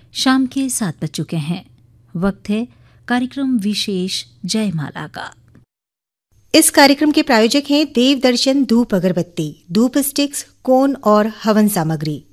शाम के 7 बज चुके हैं। वक्त है कार्यक्रम विशेष जयमाला का। इस कार्यक्रम के प्रायोजक हैं देव दर्शन धूप अगरबत्ती, धूप स्टिक्स, कोन और हवन सामग्री।